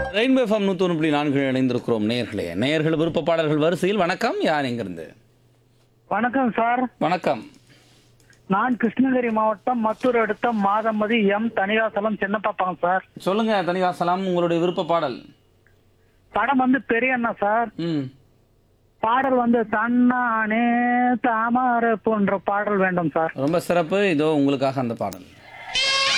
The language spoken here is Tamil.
ரெயின்போ எஃப்எம் 101.4 இணைந்திருக்கிறோம் நேயர்களே. நேயர்கள் விருப்ப பாடல்கள் வரிசையில் வணக்கம். யார் எங்கிருந்து? வணக்கம் சார். வணக்கம். நான் கிருஷ்ணகிரி மாவட்டம் மத்தூர் அடுத்த மாதமதி எம் தனிகாசலம் சின்னப்பாப்பாங்க சார். சொல்லுங்க தனிகாசலாம், உங்களுடைய விருப்ப பாடல். படம் வந்து பெரிய அண்ணா சார். ம். பாடல் வந்து தன்னானே தாமரை போன்ற பாடல் வேண்டும் சார். ரொம்ப சிறப்பு. இதோ உங்களுக்காக அந்த பாடல்.